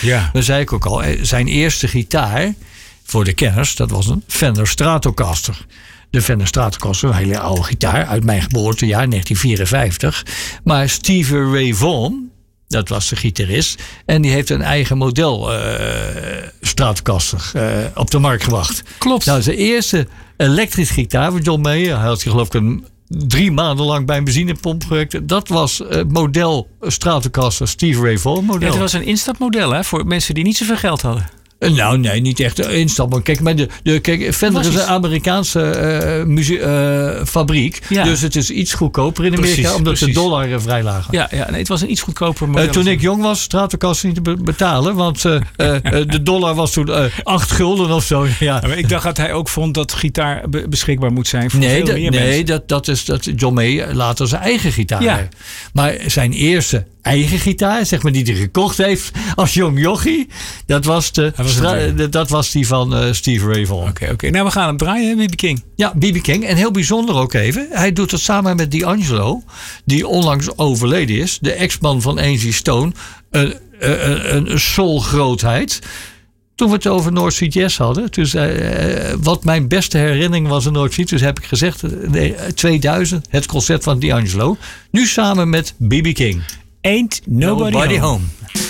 Ja. Dat zei ik ook al. Zijn eerste gitaar, voor de kenners, dat was een Fender Stratocaster. De Fender Stratocaster, een hele oude gitaar uit mijn geboortejaar, 1954. Maar Stevie Ray Vaughan, dat was de gitarist. En die heeft een eigen model Stratocaster op de markt gebracht. Klopt. Nou, zijn eerste elektrische gitaar van John Mayer. Hij had geloof ik 3 maanden lang bij een benzinepomp gewerkt. Dat was model Stratocaster Stevie Ray Vaughan model. Ja, het was een instapmodel hè, voor mensen die niet zoveel geld hadden. Nou, nee, niet echt instappen. Kijk, maar kijk, Fender is een Amerikaanse fabriek. Ja. Dus het is iets goedkoper in Amerika, Precies, omdat precies. de dollar vrij laag was. Ja, nee, het was een iets goedkoper model. Toen ik jong was, Stratocaster niet te betalen. Want de dollar was toen 8 gulden of zo. Ja. Ja, maar ik dacht dat hij ook vond dat gitaar beschikbaar moet zijn voor veel meer mensen. Nee, dat is John May later zijn eigen gitaar. Ja. Maar zijn eerste eigen gitaar, zeg maar, die hij gekocht heeft als jong jochie, dat was die van Stevie Ray Vaughan. Oké. Nou, we gaan hem draaien, B.B. King. Ja, B.B. King. En heel bijzonder ook even. Hij doet het samen met D'Angelo, die onlangs overleden is. De ex-man van Angie Stone. Een soul-grootheid. Toen we het over North Sea Jazz hadden. Wat mijn beste herinnering was aan North Sea. Dus heb ik gezegd, 2000, het concert van D'Angelo. Nu samen met B.B. King. Ain't Nobody Home.